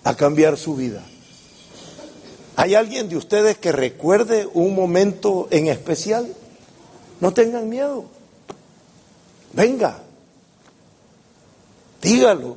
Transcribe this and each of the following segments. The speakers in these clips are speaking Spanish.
a cambiar su vida. ¿Hay alguien de ustedes que recuerde un momento en especial? No tengan miedo. Venga, dígalo.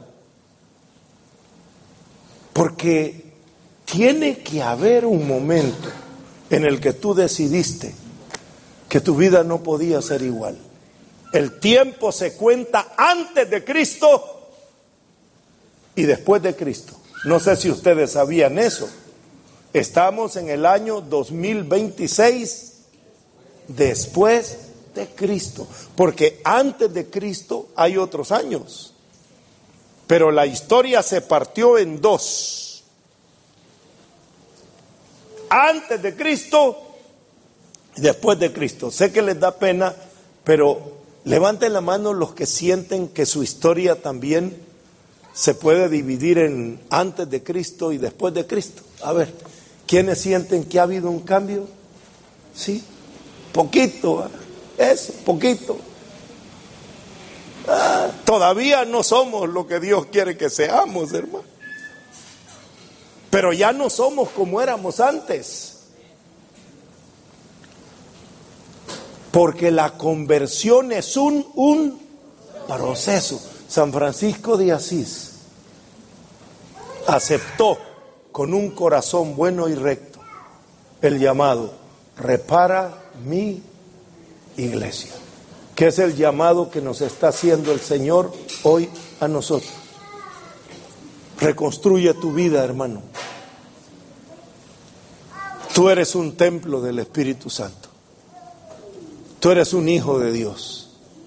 Porque tiene que haber un momento en el que tú decidiste que tu vida no podía ser igual. El tiempo se cuenta antes de Cristo y después de Cristo. No sé si ustedes sabían eso. Estamos en el año 2026 después de Cristo, porque antes de Cristo hay otros años, pero la historia se partió en dos: antes de Cristo y después de Cristo. Sé que les da pena, pero levanten la mano los que sienten que su historia también se puede dividir en antes de Cristo y después de Cristo. A ver, ¿quiénes sienten que ha habido un cambio? Sí, poquito, eso, poquito. Todavía no somos lo que Dios quiere que seamos, hermano. Pero ya no somos como éramos antes. Porque la conversión es un proceso. San Francisco de Asís aceptó con un corazón bueno y recto el llamado: repara mi iglesia, que es el llamado que nos está haciendo el Señor hoy a nosotros. Reconstruye tu vida, hermano. Tú eres un templo del Espíritu Santo. Tú eres un hijo de Dios.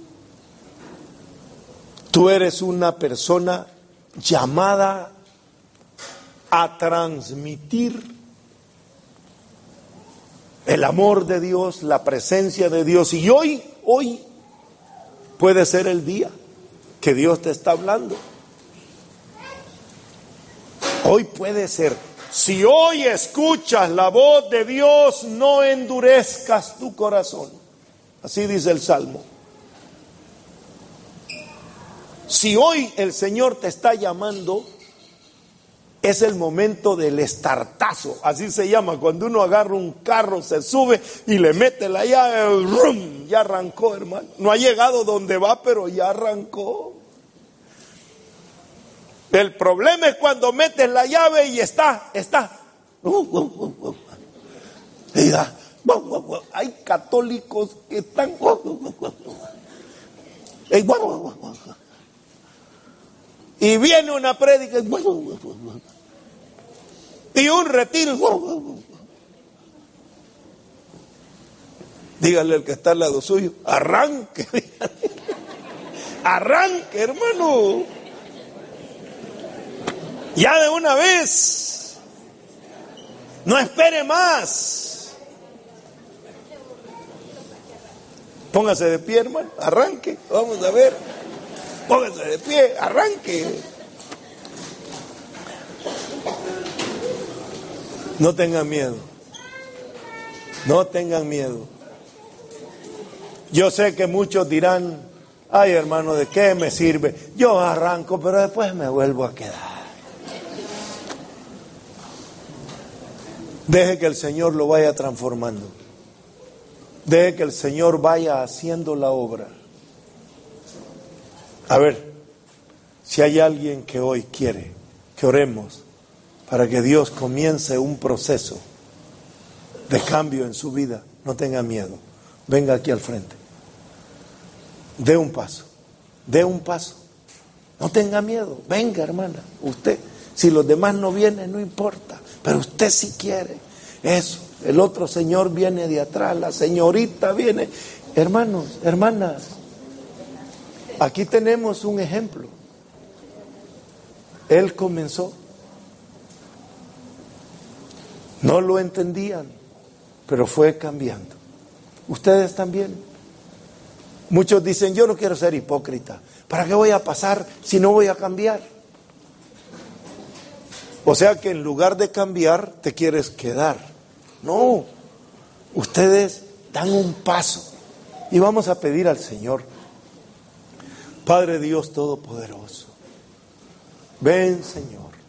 Tú eres una persona llamada a transmitir el amor de Dios, la presencia de Dios. Y hoy puede ser el día que Dios te está hablando. Hoy puede ser. Si hoy escuchas la voz de Dios, no endurezcas tu corazón. Así dice el Salmo. Si hoy el Señor te está llamando, es el momento del estartazo, así se llama, cuando uno agarra un carro, se sube y le mete la llave, ¡rum! Ya arrancó, hermano. No ha llegado donde va, pero ya arrancó. El problema es cuando metes la llave y está. Mira, hay católicos que están. Y viene una prédica y un retiro. Dígale al que está al lado suyo: arranque. Arranque, hermano. Ya de una vez. No espere más. Póngase de pie, hermano. Arranque. Vamos a ver. Póngase de pie, arranque. No tengan miedo. No tengan miedo. Yo sé que muchos dirán: ay, hermano, ¿de qué me sirve? Yo arranco, pero después me vuelvo a quedar. Deje que el Señor lo vaya transformando. Deje que el Señor vaya haciendo la obra. A ver, si hay alguien que hoy quiere que oremos para que Dios comience un proceso de cambio en su vida, no tenga miedo. Venga aquí al frente. Dé un paso. Dé un paso. No tenga miedo. Venga, hermana. Usted, si los demás no vienen, no importa. Pero usted sí quiere. Eso. El otro señor viene de atrás. La señorita viene. Hermanos, hermanas. Aquí tenemos un ejemplo. Él comenzó. No lo entendían, pero fue cambiando. Ustedes también. Muchos dicen: yo no quiero ser hipócrita. ¿Para qué voy a pasar si no voy a cambiar? O sea que en lugar de cambiar, te quieres quedar. No, ustedes dan un paso. Y vamos a pedir al Señor: Padre Dios Todopoderoso, ven, Señor.